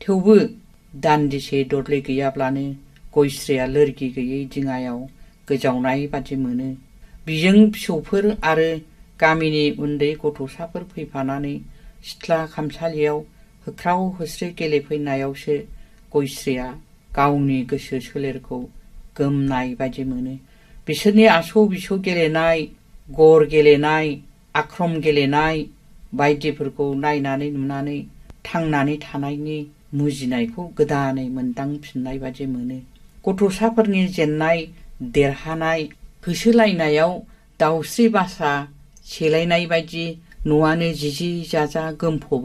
थेवबो दान्दिसे दरले गैयाब्लानो गयस्रिया लोरगि गैयै दिङायाव गोजावनाय बादि मोनो। बिजों फिसौफोर आरो गामिनि उन्दै गथ'साफोर फैफानानै सिथ्ला खामसालियाव होख्राव होस्रो गेलेफैनायावसो गयस्रिया गावनि गोसो सोलेरखौ गोमनाय बादि मोनो। बिसोरनि आसौ बिसौ गेलेनाय, गर गेलेनाय, आख्रम गेलेनाय बायदिफोरखौ नायनानै नुनानै थांनानै थानायनि मुजिनायखौ गोदानै मोनदांफिननाय बादि मोनो। गथ'साफोरनि जेननाय देरहानाय होसोलायनायाव दाउस्रि बासा सेलायनाय बायदि न'आनो जिजि जाजा गोमफबो।